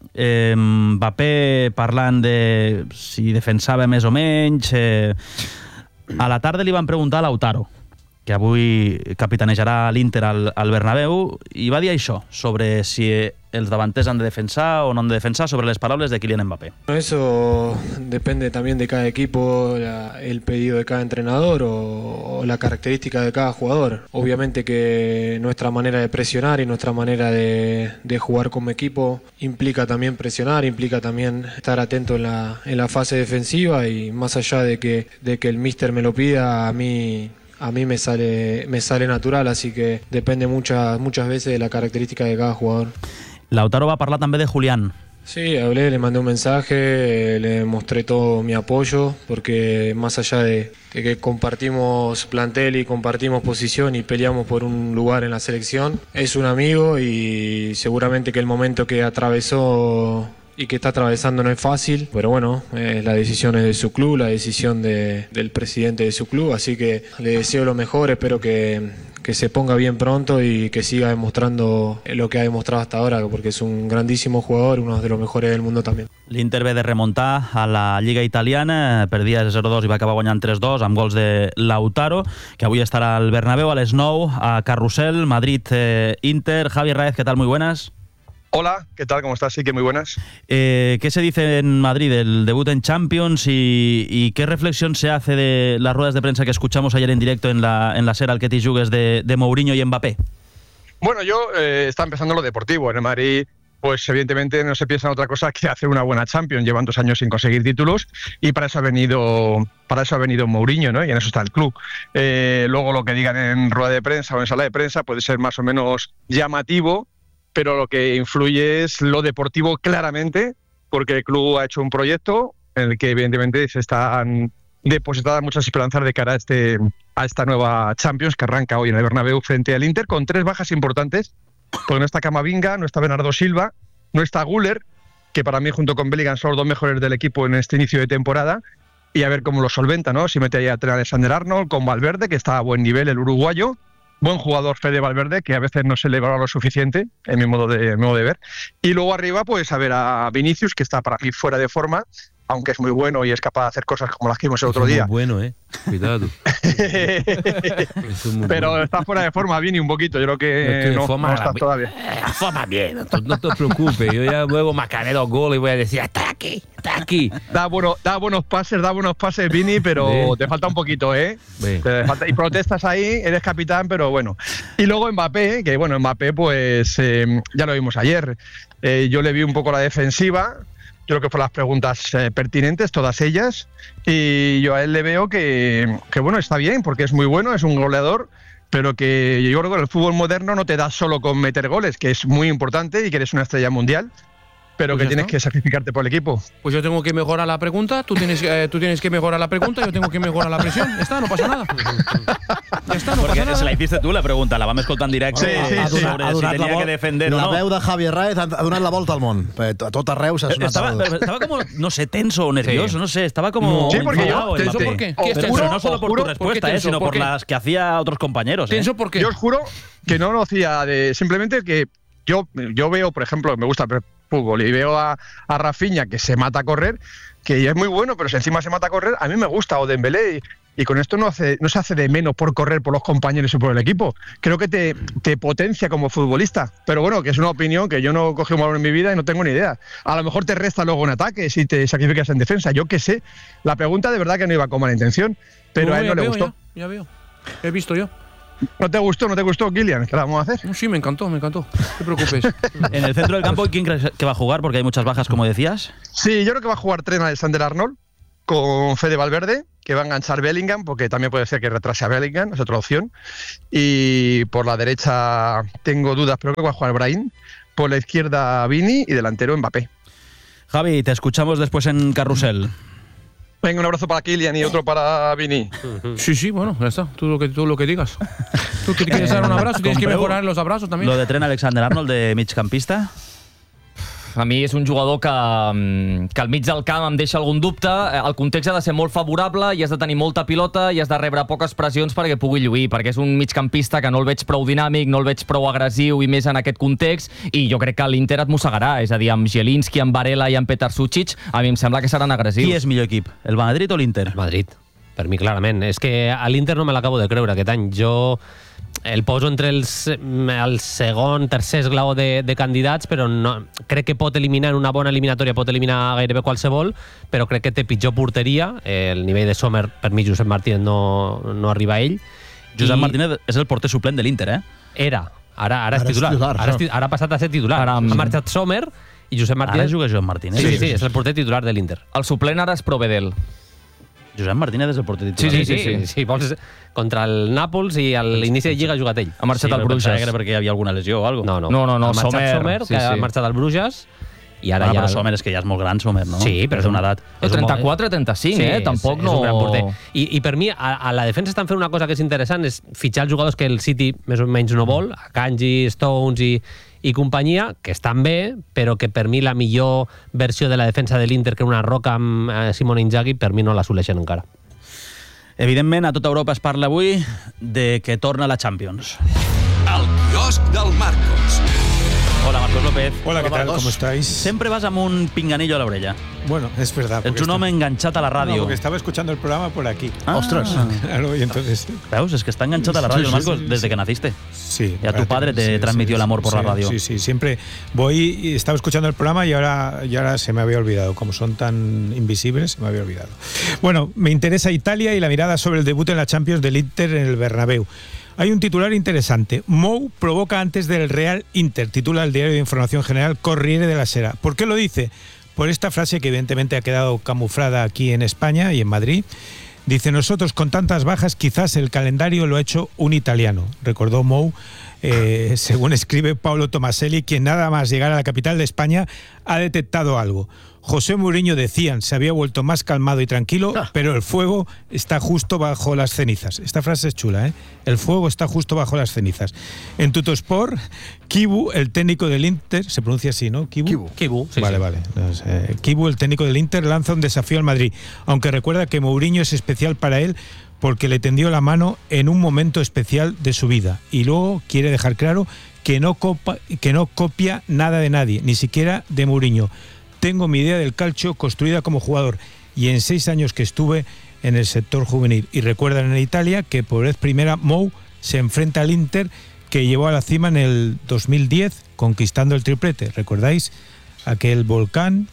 Mbappé parlant de si defensava més o menys. A la tarda li van preguntar a Lautaro que avui capitanejarà l'Inter al Bernabéu, i va dir això, sobre si els davanters han de defensar o no han de defensar, sobre les paraules de Kylian Mbappé. Eso depende también de cada equipo, el pedido de cada entrenador o la característica de cada jugador. Obviamente que nuestra manera de presionar y nuestra manera de jugar como equipo implica también presionar, implica también estar atento en la fase defensiva, y más allá de que el míster me lo pida, a mí me sale natural, así que depende muchas veces de la característica de cada jugador. Lautaro va parlar també de Julián. Sí, hablé, le mandé un mensaje, le mostré todo mi apoyo, porque más allá de que compartimos plantel y compartimos posición y peleamos por un lugar en la selección, es un amigo, y seguramente que el momento que atravesó y que está atravesando no es fácil, pero bueno, la decisión es de su club, la decisión del presidente de su club, así que le deseo lo mejor, espero que se ponga bien pronto y que siga demostrando lo que ha demostrado hasta ahora, porque es un grandísimo jugador, uno de los mejores del mundo también. L'Inter ve de remuntar a la Lliga Italiana, perdia 0-2 i va acabar guanyant 3-2 amb gols de Lautaro, que avui estarà al Bernabéu a les 9 a Carrusel, Madrid-Inter. Javi Raez, ¿qué tal? Muy buenas. Hola, ¿qué tal? ¿Cómo estás? Sí, que muy buenas. ¿Qué se dice en Madrid del debut en Champions y qué reflexión se hace de las ruedas de prensa que escuchamos ayer en directo en la SER al que te jugues de Mourinho y Mbappé? Bueno, está empezando lo deportivo. En el Madrid, pues evidentemente no se piensa en otra cosa que hacer una buena Champions. Llevan 2 años sin conseguir títulos y para eso ha venido Mourinho, ¿no? Y en eso está el club. Luego lo que digan en rueda de prensa o en sala de prensa puede ser más o menos llamativo, pero lo que influye es lo deportivo claramente, porque el club ha hecho un proyecto en el que evidentemente se están depositadas muchas esperanzas de cara a esta nueva Champions que arranca hoy en el Bernabéu frente al Inter, con 3 bajas importantes, porque no está Camavinga, no está Bernardo Silva, no está Güler, que para mí junto con Bellingham son los 2 mejores del equipo en este inicio de temporada, y a ver cómo lo solventa, ¿no? Si mete ahí a Trent Alexander-Arnold con Valverde, que está a buen nivel, el uruguayo. Buen jugador Fede Valverde, que a veces no se le valora lo suficiente, en mi modo de ver. Y luego arriba, pues a ver a Vinicius, que está para mí fuera de forma, aunque es muy bueno y es capaz de hacer cosas como las que vimos el otro día. Es muy bueno, Cuidado. Pero está fuera de forma, Vini, un poquito. Yo creo que no está todavía. Forma bien, no te preocupes. Yo ya luego marcaré 2 goles y voy a decir, está aquí. Da buenos pases, Vini, pero te falta un poquito, ¿eh? Te falta, y protestas ahí, eres capitán, pero bueno. Y luego Mbappé, que bueno, Mbappé, pues ya lo vimos ayer. Yo le vi un poco la defensiva. Yo creo que fueron las preguntas pertinentes, todas ellas, y yo a él le veo que bueno, está bien, porque es muy bueno, es un goleador, pero que yo creo que en el fútbol moderno no te da solo con meter goles, que es muy importante y que eres una estrella mundial, pero pues que tienes que sacrificarte por el equipo. Pues yo tengo que mejorar la pregunta, tú tienes que mejorar la pregunta, yo tengo que mejorar la presión. Ya está, no pasa nada. Ya está, no Porque pasa nada. se la hiciste tu, la pregunta, la vam escoltar en directe sobre si tenia que defender o no. La veu de Javier Raez ha donat la volta al món. A tot arreu s'ha sonat. Estaba como, no sé, tenso o nervioso, no sé, estaba como... Sí, porque yo... ¿Tenso por qué? Pero no solo por tu respuesta, sino por las que hacía otros compañeros. ¿Tenso por qué? Yo os juro que no lo hacía de... Simplemente que yo veo, por ejemplo, me gusta fútbol y veo a Rafinha que se mata a correr, que es muy bueno, pero si encima se mata a correr, a mí me gusta, o Dembélé, y con esto no se hace de menos por correr por los compañeros y por el equipo. Creo que te potencia como futbolista, pero bueno, que es una opinión que yo no cogí un balón en mi vida y no tengo ni idea. A lo mejor te resta luego en ataque si te sacrificas en defensa, yo qué sé. La pregunta de verdad que no iba con mala intención, pero a él no le gustó. Ya veo, he visto yo. ¿No te gustó, Kylian? ¿Qué la vamos a hacer? Sí, me encantó. No te preocupes. En el centro del campo, ¿quién crees que va a jugar? Porque hay muchas bajas, como decías. Sí, yo creo que va a jugar Trent Alexander-Arnold con Fede Valverde, que va a enganchar Bellingham, porque también puede ser que retrase a Bellingham, es otra opción. Y por la derecha tengo dudas, pero creo que va a jugar Brahim. Por la izquierda Vini y delantero Mbappé. Javi, te escuchamos después en Carrusel. Venga, un abrazo para Kylian y otro para Vini. Sí, bueno, ya está. Tú lo que digas. Tú que quieres dar un abrazo, tienes que mejorar los abrazos también. Lo de Trent Alexander-Arnold de migcampista. A mi és un jugador que al mig del camp em deixa algun dubte. El context ha de ser molt favorable i has de tenir molta pilota i has de rebre poques pressions perquè pugui lluir, perquè és un migcampista que no el veig prou dinàmic, no el veig prou agressiu i més en aquest context, i jo crec que l'Inter et mossegarà. És a dir, amb Zielinski, amb Varela i amb Petar Sucic, a mi em sembla que seran agressius. Qui és millor equip, el Madrid o l'Inter? Madrid. per mi clarament. És que a l'Inter no me l'acabo de creure aquest any. Jo el poso entre el segon, tercer esglaó de candidats, però no, crec que pot eliminar en una bona eliminatòria, pot eliminar gairebé qualsevol, però crec que té pitjor porteria. El nivell de Sommer, per mi, Josep Martínez no arriba a ell. Josep Martínez és el porter suplent de l'Inter, eh? Era. Ara és titular. Ara ha passat a ser titular. Ha marxat Sommer i Josep Martínez... Ara juga Josep Martínez. Sí, és el porter titular de l'Inter. El suplent ara és Provedel. Josep Martínez és el porter titular. Sí. Vols contra el Nàpols i a l'inici de Lliga ha jugat ell. Ha marxat al Bruges. Era perquè hi havia alguna lesió o alguna cosa. No, ha marxat Sommer, que ha marxat al Bruges, i ara ja... Però Sommer és que ja és molt gran, Sommer, no? Sí, però és una edat. 34, 35, tampoc no... És un gran porter. I per mi, a la defensa estan fent una cosa que és interessant, és fitxar els jugadors que el City més o menys no vol, Akanji, Stones i companyia, que estan bé, però que per mi la millor versió de la defensa de l'Inter, que una roca amb Simone Inzaghi, per mi no l'assoleixen encara. Evidentment, a tota Europa es parla avui de que torna la Champions. El quiosc del Marcos. Hola, Marcos López. Hola, ¿qué tal? ¿Cómo estáis? Siempre vas amb un pinganillo a la orella. Bueno, es verdad. Ets un home enganxat a la ràdio. No, porque estaba escuchando el programa por aquí. ¡Ostras! Claro, y entonces... Veus, es que está enganchado a la radio, Marcos, desde que naciste. Sí. Y a tu padre te transmitió el amor por la radio. Sí, siempre voy y estaba escuchando el programa y ahora se me había olvidado. Como son tan invisibles, se me había olvidado. Bueno, me interesa Italia y la mirada sobre el debut en la Champions del Inter en el Bernabéu. Hay un titular interesante. Mou provoca antes del Real Inter, titula el diario de información general Corriere della Sera. ¿Por qué lo dice? Por esta frase que evidentemente ha quedado camuflada aquí en España y en Madrid. Dice, nosotros con tantas bajas quizás el calendario lo ha hecho un italiano. Recordó Mou, según escribe Paolo Tomaselli, quien nada más llegar a la capital de España ha detectado algo. José Mourinho, decían, se había vuelto más calmado y tranquilo, pero el fuego está justo bajo las cenizas. Esta frase es chula, ¿eh? El fuego está justo bajo las cenizas. En Tuttosport, Kibu, el técnico del Inter, se pronuncia así, ¿no? Kibu, sí. Vale. Kibu, el técnico del Inter, lanza un desafío al Madrid, aunque recuerda que Mourinho es especial para él porque le tendió la mano en un momento especial de su vida. Y luego quiere dejar claro que no copia nada de nadie, ni siquiera de Mourinho. Tengo mi idea del calcio construida como jugador y en 6 años que estuve en el sector juvenil. Y recuerdan en Italia que por vez primera Mou se enfrenta al Inter, que llevó a la cima en el 2010 conquistando el triplete. ¿Recordáis? Aquel volcán,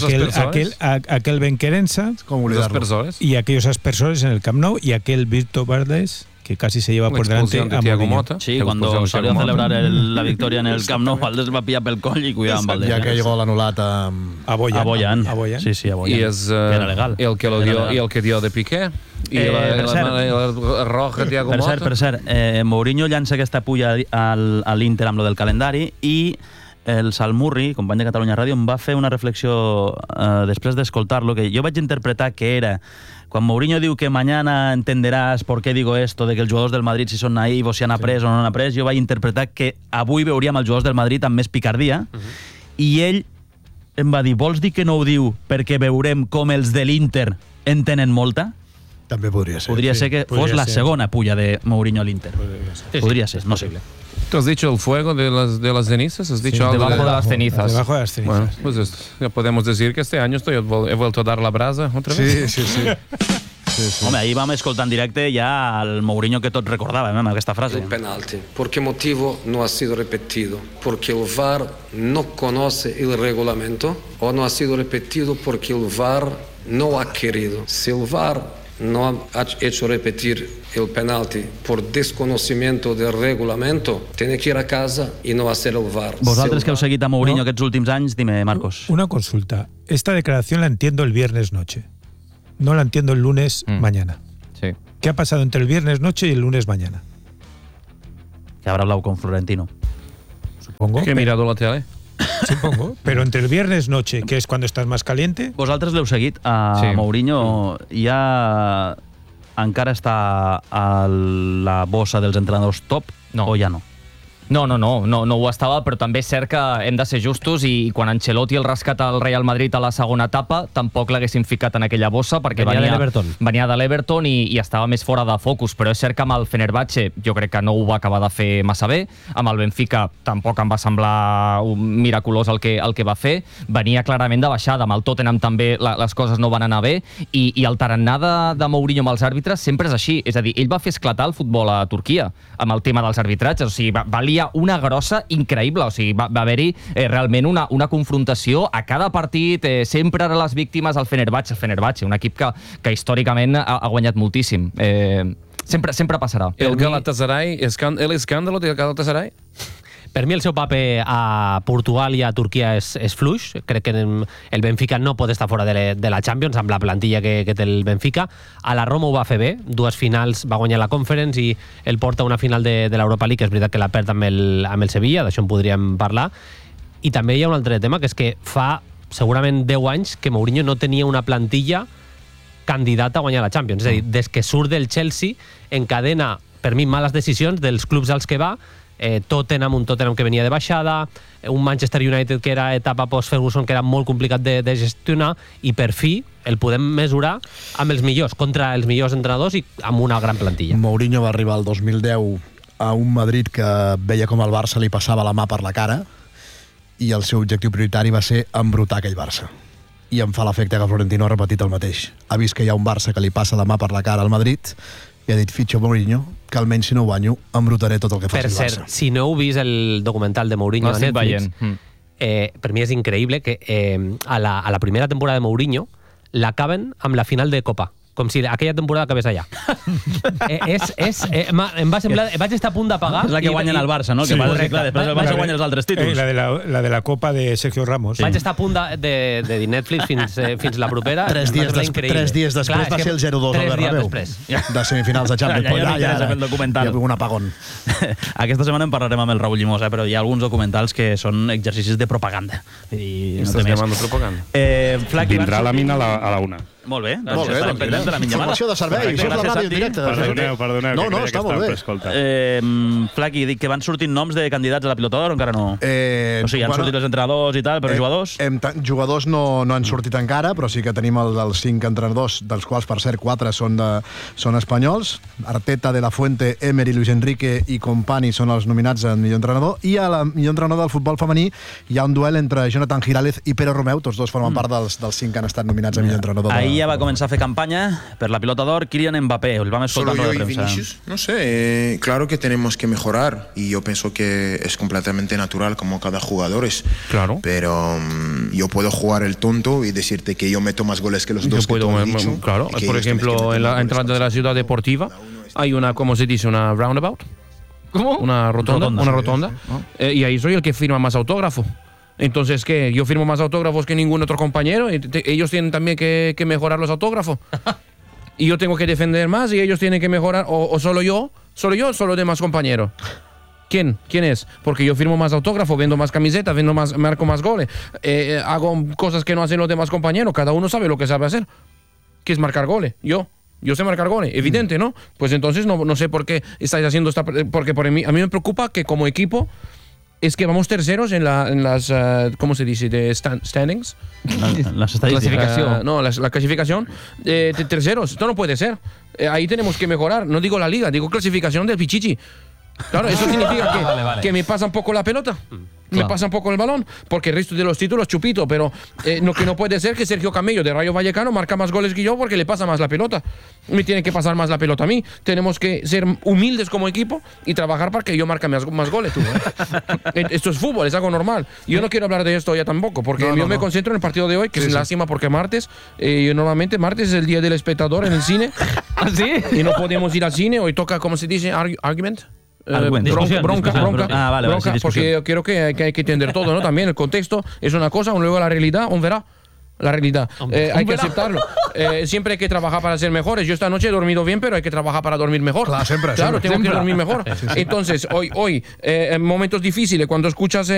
aquel Benquerensa y aquellos aspersores en el Camp Nou y aquel Virto Verdes, que casi se lleva por delante a Mourinho. Sí, cuando salió a celebrar la victoria en el Camp Nou, Valdés va pillar pel coll i cuidar amb Valdés. Ja que llegó l'anulat a Boyan. Sí, a Boyan. Y es era legal. el que dio de Piqué. I la roja Thiago Motta. Per cert, Mourinho llança aquesta pulla a l'Inter amb lo del calendari i el Salmurri, company de Catalunya Ràdio, em va fer una reflexió després d'escoltar-lo, que jo vaig interpretar que era quan Mourinho diu que mañana entenderás por qué digo esto, de que els jugadors del Madrid si són naïvos, si han après o no han après, jo vaig interpretar que avui veuríem els jugadors del Madrid amb més picardia, i ell em va dir, vols dir que no ho diu perquè veurem com els de l'Inter en tenen molta? També podria ser. Podria ser que fos la segona pulla de Mourinho a l'Inter. Podria ser, no sé. ¿Tú has dicho el fuego de las cenizas? ¿Has dicho algo debajo de las cenizas? Debajo de las cenizas. Bueno, pues ya podemos decir que este año he vuelto a dar la brasa otra vez. Sí. Home, ahir vam escoltar en directe ja el Mourinho que tots recordàvem, amb aquesta frase. El penalti. ¿Por qué motivo no ha sido repetido? Porque el VAR no conoce el reglamento o no ha sido repetido porque el VAR no ha querido. Si el VAR no ha hecho repetir el penalti por desconocimiento del reglamento, tiene que ir a casa y no hacer el VAR. Vosaltres que heu seguit a Mourinho aquests últims anys, dime, Marcos. Una consulta. Esta declaración la entiendo el viernes noche. No la entiendo el lunes mañana. Sí. ¿Qué ha pasado entre el viernes noche y el lunes mañana? Que habrá hablado con Florentino. Supongo. Que he mirado la tele. Supongo. Pero entre el viernes noche, que es cuando estás más caliente... Vosaltres l'heu seguit a Mourinho. Ja encara està a la bossa dels entrenadors top o ja no? No ho estava, però també és cert que hem de ser justos i quan Ancelotti el rescata el Real Madrid a la segona etapa tampoc l'haguessin ficat en aquella bossa perquè venia de l'Everton i estava més fora de focus, però és cert que amb el Fenerbahçe jo crec que no ho va acabar de fer massa bé, amb el Benfica tampoc em va semblar miraculós el que va fer, venia clarament de baixada, amb el Tottenham també les coses no van anar bé i el tarannà de Mourinho amb els àrbitres sempre és així, és a dir, ell va fer esclatar el futbol a Turquia amb el tema dels arbitratges, o sigui, va liar una grossa increïble, o sigui, va haver-hi realment una confrontació a cada partit, sempre a les víctimes el Fenerbahçe, un equip que històricament ha guanyat moltíssim. Sempre passarà. El Galatasaray, l'escàndalo del Galatasaray? Per mi el seu paper a Portugal i a Turquia és fluix. Crec que el Benfica no pot estar fora de la Champions amb la plantilla que té el Benfica. A la Roma ho va fer bé, 2 finals, va guanyar la Conference i el porta a una final de l'Europa League, és veritat que la perd amb el Sevilla, d'això en podríem parlar. I també hi ha un altre tema, que és que fa segurament 10 anys que Mourinho no tenia una plantilla candidata a guanyar la Champions. És a dir, des que surt del Chelsea encadena, per mi, males decisions dels clubs als que va, un Tottenham que venia de baixada, un Manchester United que era etapa post-Ferguson que era molt complicat de gestionar i per fi el podem mesurar amb els millors, contra els millors entrenadors i amb una gran plantilla. Mourinho va arribar el 2010 a un Madrid que veia com el Barça li passava la mà per la cara i el seu objectiu prioritari va ser embrutar aquell Barça. I em fa l'efecte que Florentino ha repetit el mateix. Ha vist que hi ha un Barça que li passa la mà per la cara al Madrid i ha dit, fitxo Mourinho, que almenys si no guanyo, embrutaré tot el que faci el Barça. Per cert, si no heu vist el documental de Mourinho a Netflix, per mi és increïble que a la primera temporada de Mourinho l'acaben amb la final de Copa, com si aquella temporada acabés allà. Em va semblar... Vaig estar a punt d'apagar... És la que guanyen el Barça, no? Que passa que, clar, després el Barça guanya els altres títols. La de la Copa de Sergio Ramos. Vaig estar a punt de dir Netflix fins la propera. 3 dies després va ser el 0-2 al Bernabéu. De semifinals de Champions. Ja ha hagut un apagón. Aquesta setmana en parlarem amb el Raúl Llimós, però hi ha alguns documentals que són exercicis de propaganda. Estàs llamant propaganda? Vindrà la mina a la 1. Molt bé, informació de servei, això és la ràdio en directe. Perdoneu, no, està molt bé. Flaqui, dic que van sortint noms de candidats a la Pilota d'Or o encara no? O sigui, han sortit els entrenadors i tal, però jugadors? Jugadors no han sortit encara, però sí que tenim els 5 entrenadors, dels quals, per cert, 4 són espanyols. Arteta, De La Fuente, Emery, Luis Enrique i Company són els nominats al millor entrenador. I a la millor entrenador del futbol femení hi ha un duel entre Jonathan Giraldez i Pere Romeu, tots dos formen part dels 5 que han estat nominats a millor entrenador. Ahir ja va començar a fer campanya per la Pilota d'Or Kylian Mbappé, el vam escoltar en la prensa. No sé, claro que tenemos que mejorar y yo pienso que es completamente natural como cada jugador es. Claro. Pero yo puedo jugar el tonto y decirte que yo meto más goles que los dos que tú has dicho. Claro, por ejemplo, en la entrada de la ciudad deportiva hay una, ¿cómo se dice? Una roundabout. ¿Cómo? Una rotonda. Y ahí soy el que firma más autógrafo. Entonces, ¿qué? ¿Yo firmo más autógrafos que ningún otro compañero? ¿Ellos tienen también que mejorar los autógrafos? ¿Y yo tengo que defender más y ellos tienen que mejorar? ¿O solo yo? ¿Solo yo o solo demás compañeros? ¿Quién es? Porque yo firmo más autógrafos, vendo más camisetas, marco más goles, hago cosas que no hacen los demás compañeros. Cada uno sabe lo que sabe hacer. ¿Qué es marcar goles? Yo sé marcar goles, evidente, ¿no? Pues entonces no sé por qué estáis haciendo esta... Porque a mí me preocupa que como equipo es que vamos terceros en las ¿cómo se dice? De standings. Las estadísticas. La clasificación de terceros. Esto no puede ser. Ahí tenemos que mejorar. No digo la liga, digo clasificación del Pichichi. Claro, eso significa que me pasa un poco la pelota. Me pasa un poco el balón, porque el resto de los títulos chupito, pero que no puede ser que Sergio Camello de Rayo Vallecano marca más goles que yo porque le pasa más la pelota. Me tiene que pasar más la pelota a mí. Tenemos que ser humildes como equipo y trabajar para que yo marque más goles. Esto es fútbol, es algo normal. Yo no quiero hablar de esto ya tampoco, porque yo me concentro en el partido de hoy, que es lástima porque martes, normalmente martes es el día del espectador en el cine. ¿Ah, sí? Y no podemos ir al cine, hoy toca, ¿cómo se dice? Argument. Bronca, porque yo creo que hay que entender todo, ¿no? También el contexto es una cosa, luego la realidad, verá. La realidad. Hay que aceptarlo. Siempre hay que trabajar para ser mejores. Yo esta noche he dormido bien, pero hay que trabajar para dormir mejor. Claro, tengo que dormir mejor. Entonces, hoy en momentos difíciles, cuando escuchas